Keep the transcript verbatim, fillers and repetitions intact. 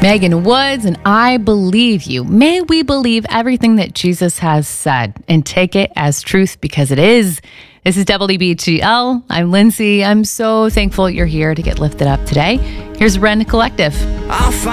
Megan Woods, and I believe you. May we believe everything that Jesus has said and take it as truth because it is. This is W B G L. I'm Lindsay. I'm so thankful you're here to get lifted up today. Here's Ren Collective. I'll find